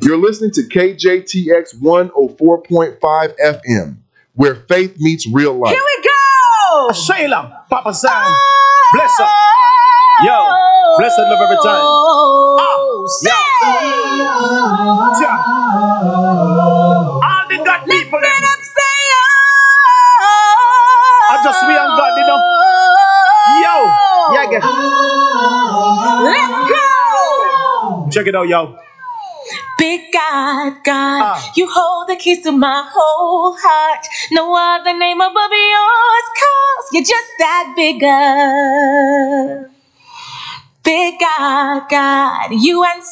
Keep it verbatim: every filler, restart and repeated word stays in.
You're listening to K J T X one oh four point five F M, where faith meets real life. Here we go! Shayla, Papa Sam, bless her. Yo, bless her love every time. Oh, Yo. Yeah. All the God people. Let them say, I just we and God, you know. Yo, yeah, get. Let's go! Check it out, yo. Big God, God, Ah. you hold the keys to my whole heart. No other name above yours, cause you're just that bigger. Big God, God, you answer.